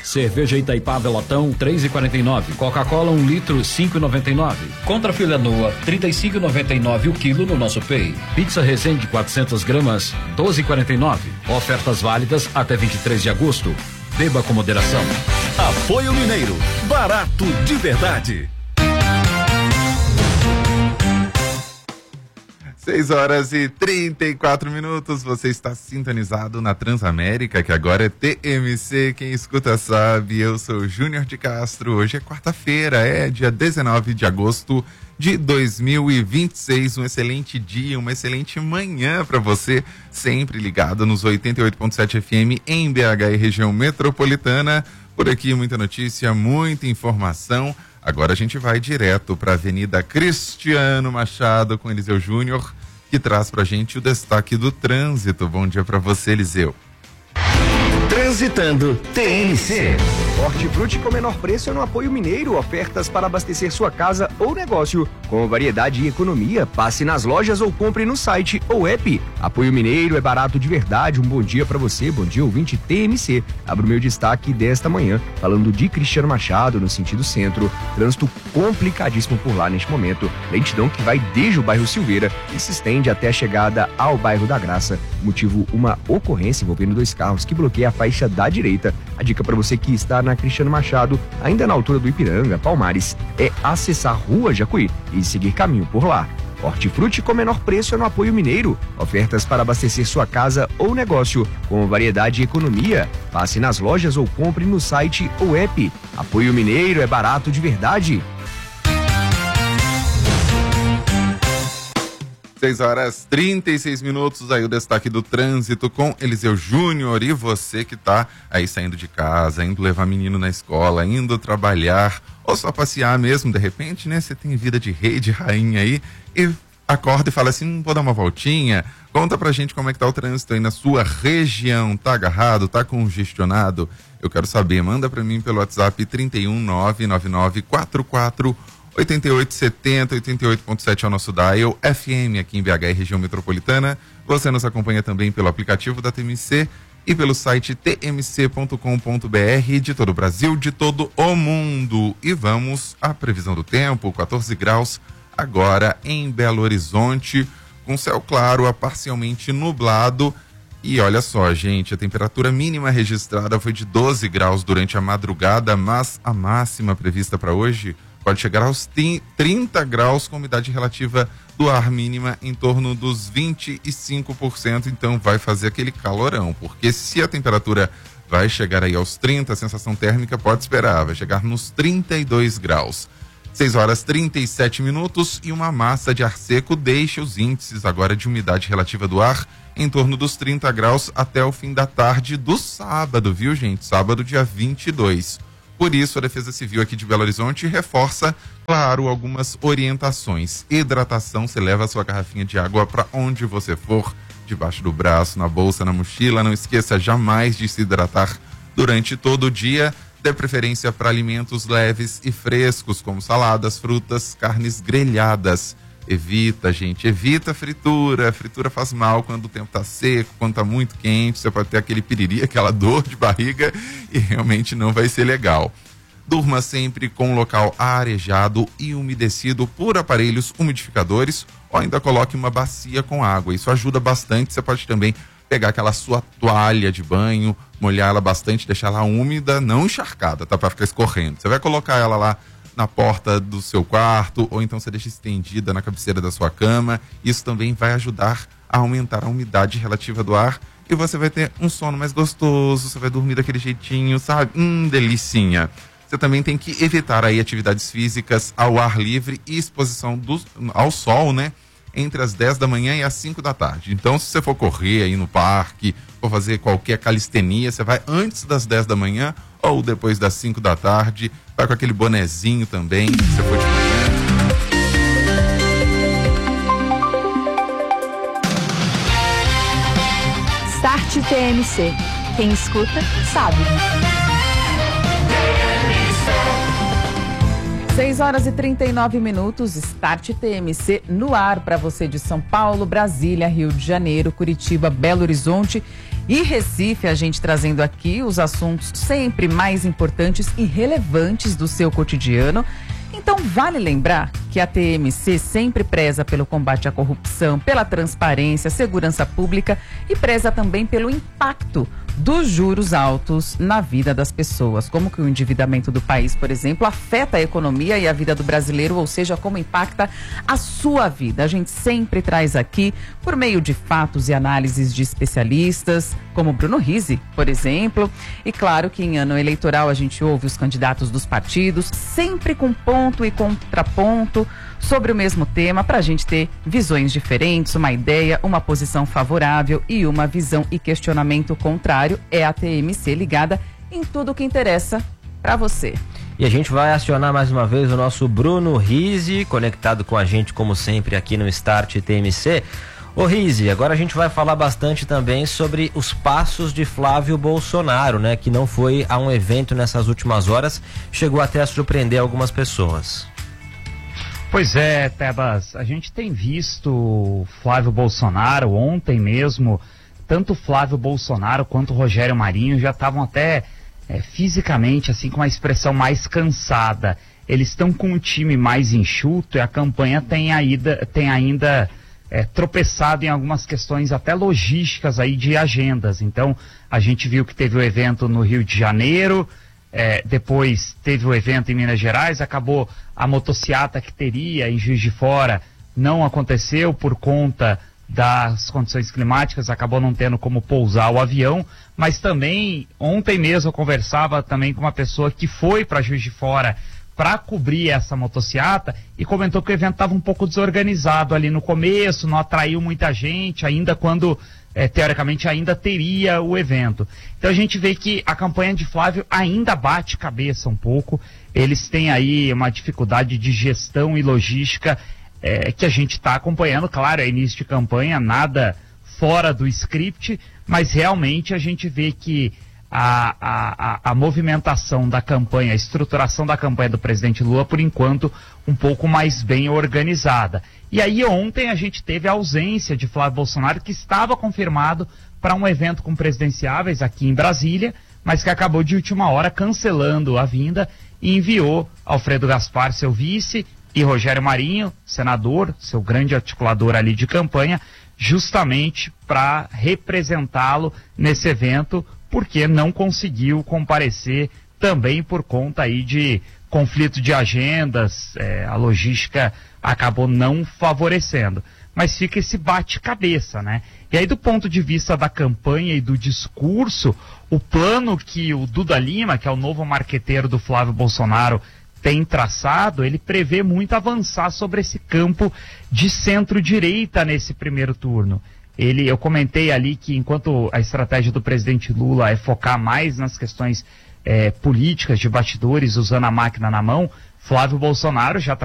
Cerveja Itaipava latão 3,49. Coca-Cola 1 litro 5,99. Contra filé nua 35,99 o quilo no nosso Pay. Pizza Resende 400 gramas 12,49. Ofertas válidas até 23 de agosto. Beba com moderação. Apoio Mineiro, barato de verdade. 6h34. Você está sintonizado na Transamérica, que agora é TMC. Quem escuta sabe, eu sou Júnior de Castro. Hoje é quarta-feira, é dia 19 de agosto de 2026. Um excelente dia, uma excelente manhã para você, sempre ligado nos 88.7 FM em BH e região metropolitana. Por aqui muita notícia, muita informação. Agora a gente vai direto para a Avenida Cristiano Machado com Eliseu Júnior, que traz pra gente o destaque do trânsito. Bom dia para você, Eliseu. Transitando TNC. Hortifruti com menor preço é no Apoio Mineiro. Ofertas para abastecer sua casa ou negócio. Com variedade e economia, passe nas lojas ou compre no site ou app. Apoio Mineiro é barato de verdade. Um bom dia para você, bom dia ouvinte TMC. Abro o meu destaque desta manhã, falando de Cristiano Machado, no sentido centro. Trânsito complicadíssimo por lá neste momento. Lentidão que vai desde o bairro Silveira e se estende até a chegada ao bairro da Graça. Motivo, uma ocorrência envolvendo 2 carros que bloqueia a faixa da direita. A dica para você que está na Cristiano Machado, ainda na altura do Ipiranga, Palmares, é acessar Rua Jacuí e seguir caminho por lá. Hortifruti com menor preço é no Apoio Mineiro. Ofertas para abastecer sua casa ou negócio, com variedade e economia. Passe nas lojas ou compre no site ou app. Apoio Mineiro é barato de verdade. 6h36. Aí o destaque do trânsito com Eliseu Júnior. E você que tá aí saindo de casa, indo levar menino na escola, indo trabalhar, ou só passear mesmo, de repente, né? Você tem vida de rei, de rainha aí, e acorda e fala assim, vou dar uma voltinha. Conta pra gente como é que tá o trânsito aí na sua região. Tá agarrado? Tá congestionado? Eu quero saber. Manda pra mim pelo WhatsApp 3199944 8870, 88.7 é o nosso dial, FM aqui em BH e região metropolitana. Você nos acompanha também pelo aplicativo da TMC e pelo site tmc.com.br, de todo o Brasil, de todo o mundo. E vamos à previsão do tempo. 14 graus agora em Belo Horizonte, com céu claro a parcialmente nublado. E olha só, gente, a temperatura mínima registrada foi de 12 graus durante a madrugada, mas a máxima prevista para hoje pode chegar aos 30 graus, com umidade relativa do ar mínima em torno dos 25%. Então vai fazer aquele calorão, porque se a temperatura vai chegar aí aos 30, a sensação térmica pode esperar, vai chegar nos 32 graus. 6h37 e uma massa de ar seco deixa os índices agora de umidade relativa do ar em torno dos 30 graus até o fim da tarde do sábado, viu, gente? Sábado, dia 22. Por isso, a Defesa Civil aqui de Belo Horizonte reforça, claro, algumas orientações. Hidratação, você leva a sua garrafinha de água para onde você for, debaixo do braço, na bolsa, na mochila. Não esqueça jamais de se hidratar durante todo o dia. Dê preferência para alimentos leves e frescos, como saladas, frutas, carnes grelhadas. Evita, gente, evita fritura. Fritura faz mal quando o tempo tá seco, quando tá muito quente. Você pode ter aquele piriri, aquela dor de barriga, e realmente não vai ser legal. Durma sempre com um local arejado e umedecido por aparelhos umidificadores, ou ainda coloque uma bacia com água. Isso ajuda bastante. Você pode também pegar aquela sua toalha de banho, molhar ela bastante, deixar ela úmida, não encharcada, tá? Para ficar escorrendo. Você vai colocar ela lá na porta do seu quarto, ou então você deixa estendida na cabeceira da sua cama. Isso também vai ajudar a aumentar a umidade relativa do ar e você vai ter um sono mais gostoso, você vai dormir daquele jeitinho, sabe? Delicinha. Você também tem que evitar aí atividades físicas ao ar livre e exposição ao sol, né? Entre as 10 da manhã e as 5 da tarde. Então, se você for correr aí no parque, for fazer qualquer calistenia, você vai antes das 10 da manhã ou depois das 5 da tarde. Vai com aquele bonezinho também, se você for de manhã. Start TMC. Quem escuta, sabe. 6h39, Start TMC no ar para você de São Paulo, Brasília, Rio de Janeiro, Curitiba, Belo Horizonte E Recife, a gente trazendo aqui os assuntos sempre mais importantes e relevantes do seu cotidiano. Então vale lembrar que a TMC sempre preza pelo combate à corrupção, pela transparência, segurança pública e preza também pelo impacto dos juros altos na vida das pessoas. Como que o endividamento do país, por exemplo, afeta a economia e a vida do brasileiro, ou seja, como impacta a sua vida. A gente sempre traz aqui, por meio de fatos e análises de especialistas, como Bruno Rizzi, por exemplo. E claro que em ano eleitoral a gente ouve os candidatos dos partidos, sempre com ponto e contraponto sobre o mesmo tema, para a gente ter visões diferentes, uma ideia, uma posição favorável e uma visão e questionamento contrário. É a TMC ligada em tudo que interessa para você. E a gente vai acionar mais uma vez o nosso Bruno Rizzi, conectado com a gente como sempre aqui no Start TMC. Ô Rizzi, agora a gente vai falar bastante também sobre os passos de Flávio Bolsonaro, né? Que não foi a um evento nessas últimas horas, chegou até a surpreender algumas pessoas. Pois é, Tebas, a gente tem visto Flávio Bolsonaro, ontem mesmo, tanto Flávio Bolsonaro quanto Rogério Marinho já estavam até fisicamente, assim, com uma expressão mais cansada. Eles estão com um time mais enxuto e a campanha tem ainda tropeçado em algumas questões até logísticas aí de agendas. Então, a gente viu que teve o evento no Rio de Janeiro, depois teve o evento em Minas Gerais, acabou a motociata que teria em Juiz de Fora, não aconteceu por conta das condições climáticas, acabou não tendo como pousar o avião, mas também, ontem mesmo eu conversava também com uma pessoa que foi para Juiz de Fora para cobrir essa motociata e comentou que o evento estava um pouco desorganizado ali no começo, não atraiu muita gente, ainda quando teoricamente ainda teria o evento. Então a gente vê que a campanha de Flávio ainda bate cabeça um pouco, eles têm aí uma dificuldade de gestão e logística que a gente está acompanhando. Claro, é início de campanha, nada fora do script, mas realmente a gente vê que a movimentação da campanha, a estruturação da campanha do presidente Lula, por enquanto, um pouco mais bem organizada. E aí ontem a gente teve a ausência de Flávio Bolsonaro, que estava confirmado para um evento com presidenciáveis aqui em Brasília, mas que acabou de última hora cancelando a vinda e enviou Alfredo Gaspar, seu vice, e Rogério Marinho, senador, seu grande articulador ali de campanha, justamente para representá-lo nesse evento, porque não conseguiu comparecer também por conta aí de conflito de agendas, a logística acabou não favorecendo. Mas fica esse bate-cabeça, né? E aí, do ponto de vista da campanha e do discurso, o plano que o Duda Lima, que é o novo marqueteiro do Flávio Bolsonaro, tem traçado, ele prevê muito avançar sobre esse campo de centro-direita nesse primeiro turno. Eu comentei ali que enquanto a estratégia do presidente Lula é focar mais nas questões políticas de bastidores, usando a máquina na mão, Flávio Bolsonaro já